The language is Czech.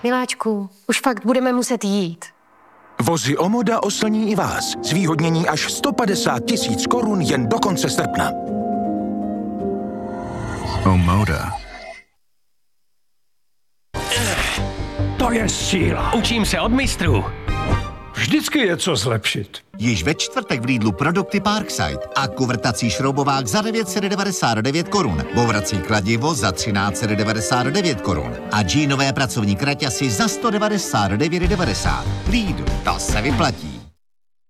Miláčku, už fakt budeme muset jít. Vozy Omoda oslní i vás. Zvýhodnění až 150 000 korun jen do konce srpna. Omoda. To je síla. Učím se od mistrů. Vždycky je co zlepšit. Již ve čtvrtek v Lidlu produkty Parkside a kuvrtací šroubovák za 999 korun, bourací kladivo za 1399 korun a džínové pracovní kraťasy za 199,90. Lidl, to se vyplatí.